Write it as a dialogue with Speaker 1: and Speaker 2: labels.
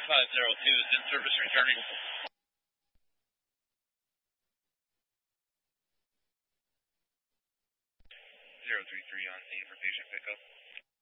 Speaker 1: 502 is in service returning. 033 on scene for patient pickup.